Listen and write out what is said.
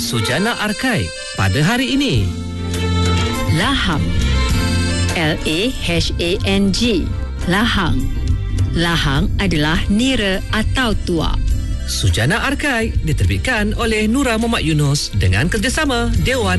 Sujana Arkai pada hari ini. Lahang. L-A-H-A-N-G. Lahang. Lahang adalah nira atau tua. Sujana Arkai diterbitkan oleh Nura Muhammad Yunus dengan kerjasama Dewan